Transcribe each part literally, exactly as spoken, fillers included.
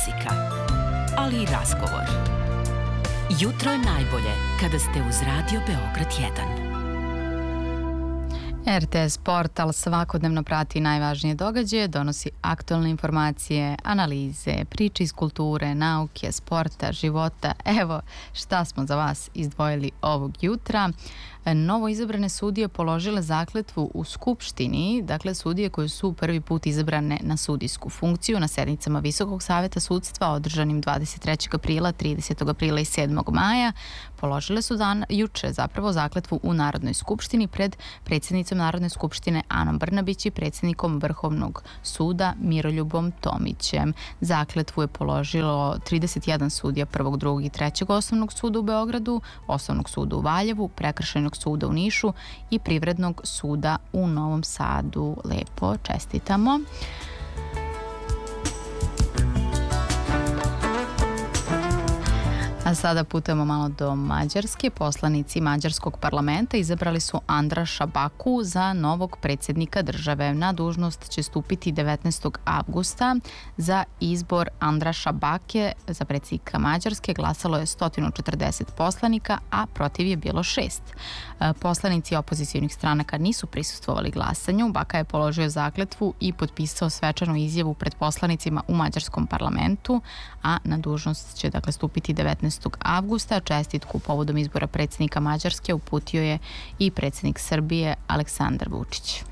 muzika, ali i razgovor. Jutro je najbolje kada ste uz Radio Beograd jedan. er te es portal svakodnevno prati najvažnije događaje, donosi aktualne informacije, analize, priče iz kulture, nauke, sporta, života. Evo šta smo za vas izdvojili ovog jutra. Novo izabrane sudije položile zakletvu u Skupštini, dakle sudije koje su prvi put izabrane na sudijsku funkciju na sednicama Visokog saveta sudstva održanim dvadeset trećeg aprila, tridesetog aprila i sedmog maja. Položile su dan, juče zapravo zakletvu u Narodnoj skupštini pred predsjednicom Narodne skupštine Anom Brnabić i predsjednikom Vrhovnog suda Miroljubom Tomićem. Zakletvu je položilo trideset jedan sudija prvog, drugog i trećeg osnovnog suda u Beogradu, osnovnog suda u Valjevu, prekršajnog suda u Nišu i privrednog suda u Novom Sadu. Lepo čestitamo. A sada putujemo malo do Mađarske. Poslanici Mađarskog parlamenta izabrali su Andraša Baku za novog predsjednika države. Na dužnost će stupiti devetnaestog avgusta. Za izbor Andraša Bake za predsjednika Mađarske glasalo je sto četrdeset poslanika, a protiv je bilo šest. Poslanici opozicionih stranaka nisu prisustvovali glasanju. Baka je položio zakletvu i potpisao svečanu izjavu pred poslanicima u Mađarskom parlamentu, a na dužnost će dakle stupiti devetnaestog avgusta. Čestitku povodom izbora predsjednika Mađarske uputio je i predsjednik Srbije Aleksandar Vučić.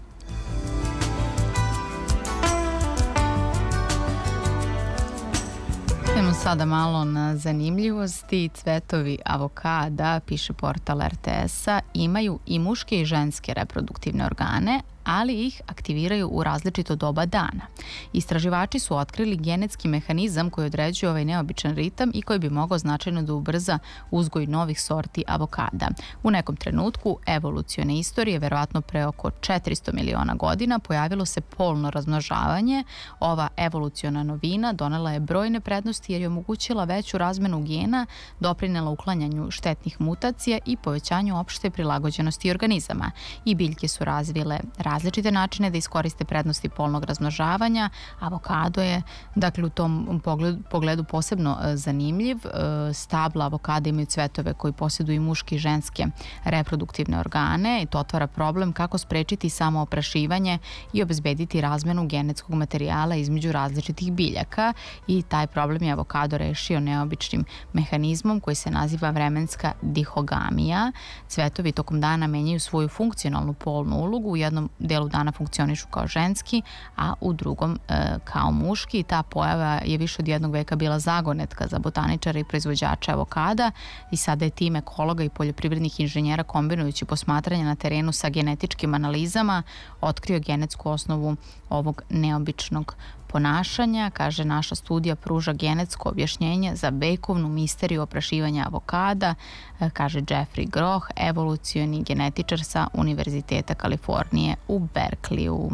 Idemo sada malo na zanimljivosti. Cvetovi avokada, piše portal er te es-a, imaju i muške i ženske reproduktivne organe, ali ih aktiviraju u različito doba dana. Istraživači su otkrili genetski mehanizam koji određuje ovaj neobičan ritam i koji bi mogao značajno da ubrza uzgoj novih sorti avokada. U nekom trenutku evolucione istorije, verovatno pre oko četiristo miliona godina, pojavilo se polno razmnožavanje. Ova evoluciona novina donela je brojne prednosti jer je omogućila veću razmenu gena, doprinela uklanjanju štetnih mutacija i povećanju opšte prilagođenosti organizama. I biljke su razvile različite načine da iskoriste prednosti polnog razmnožavanja. Avokado je, dakle, u tom pogledu, pogledu posebno zanimljiv. Stabla avokada imaju cvetove koji posjeduju muške i ženske reproduktivne organe i to otvara problem kako sprečiti samo oprašivanje i obezbediti razmenu genetskog materijala između različitih biljaka, i taj problem je avokado rešio neobičnim mehanizmom koji se naziva vremenska dihogamija. Cvetovi tokom dana menjaju svoju funkcionalnu polnu ulogu, u jednom delu dana funkcionišu kao ženski, a u drugom e, kao muški. Ta pojava je više od jednog veka bila zagonetka za botaničare i proizvođače avokada i sada je tim ekologa i poljoprivrednih inženjera, kombinujući posmatranje na terenu sa genetičkim analizama, otkrio genetsku osnovu ovog neobičnog ponašanja. Kaže, naša studija pruža genetsko objašnjenje za vekovnu misteriju oprašivanja avokada, kaže Jeffrey Groh, evolucioni genetičar sa Univerziteta Kalifornije u Berkeleyu.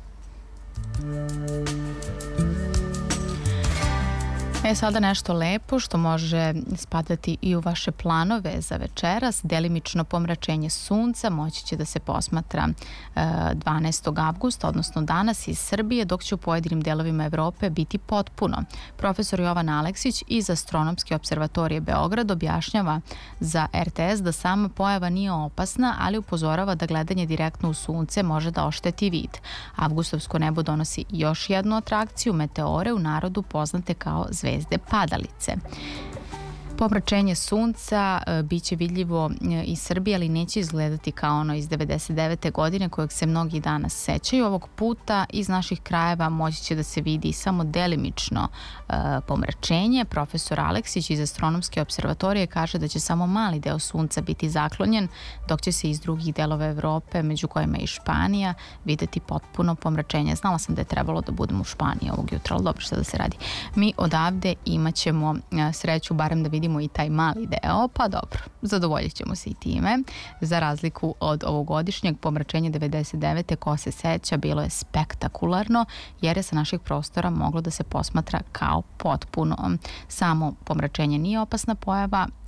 E sada nešto lepo što može spadati i u vaše planove za večeras. Delimično pomračenje sunca moći će da se posmatra dvanaestog avgusta, odnosno danas iz Srbije, dok će u pojedinim delovima Evrope biti potpuno. Profesor Jovan Aleksić iz Astronomske observatorije Beograd objašnjava za er te es da sama pojava nije opasna, ali upozorava da gledanje direktno u sunce može da ošteti vid. Avgustovsko nebo donosi još jednu atrakciju, meteore, u narodu poznate kao zvezde zvezde padalice. Pomračenje sunca e, bit će vidljivo e, iz Srbije, ali neće izgledati kao ono iz devedeset devete godine kojeg se mnogi danas sećaju. Ovog puta iz naših krajeva moći će da se vidi samo delimično e, pomračenje. Profesor Aleksić iz Astronomske observatorije kaže da će samo mali deo sunca biti zaklonjen, dok će se iz drugih delova Evrope, među kojima je i Španija, videti potpuno pomračenje. Znala sam da je trebalo da budem u Španiji ovog jutra, ali dobro, što da se radi. Mi odavde imat ćemo e, sreću barem da vidimo i taj mali deo, pa dobro, zadovoljit ćemo se i time. Za razliku od ovogodišnjeg pomračenja devedeset devete, ko se seća, bilo je spektakularno, jer je sa naših prostora moglo da se posmatra kao potpuno. Samo pomračenje nije opasna pojava,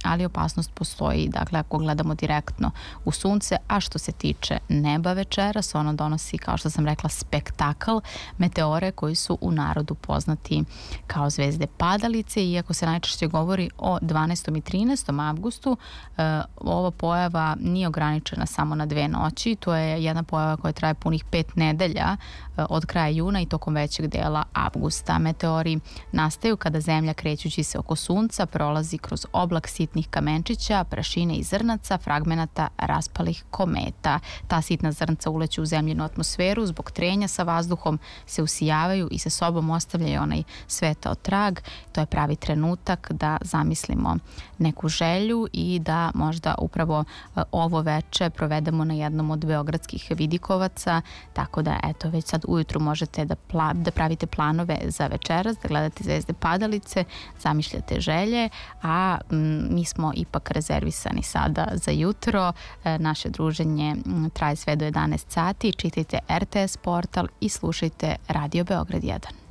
ali opasnost postoji, dakle ako gledamo direktno u sunce, a što se tiče neba večeras, ono donosi, kao što sam rekla, spektakl, meteore koji su u narodu poznati kao zvezde padalice, iako se najčešće govori o dvanaestom i trinaestom avgustu, e, ova pojava nije ograničena samo na dve noći, to je jedna pojava koja traje punih pet nedelja e, od kraja juna i tokom većeg dela avgusta. Meteori nastaju kada Zemlja, krećući se oko sunca, prolazi kroz oblak sitnih kamenčića, prašine i zrnaca, fragmenata raspalih kometa. Ta sitna zrnca uleću u Zemljinu atmosferu, zbog trenja sa vazduhom se usijavaju i sa sobom ostavljaju onaj svetao trag. To je pravi trenutak da zamislimo neku želju i da možda upravo ovo veče provedemo na jednom od beogradskih vidikovaca, tako da eto već sad ujutru možete da, pla, da pravite planove za večeras, da gledate zvezde padalice, zamišljate želje, a m, mi smo ipak rezervisani sada za jutro. E, naše druženje m, traje sve do jedanaest sati, čitajte R T S portal i slušajte Radio Beograd jedan.